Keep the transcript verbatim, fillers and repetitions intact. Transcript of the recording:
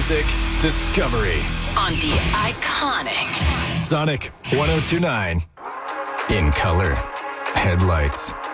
music discovery on the iconic Sonic one oh two point nine. In color, headlights,